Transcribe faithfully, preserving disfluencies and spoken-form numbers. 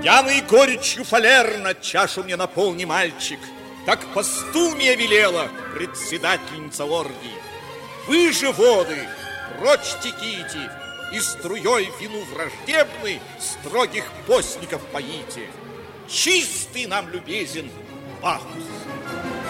Пьяный горечью фалерно чашу мне наполни, мальчик, как постумия велела председательница оргии. Вы же, воды, прочь теките, и струей вину враждебной строгих постников поите. Чистый нам любезен Бахус.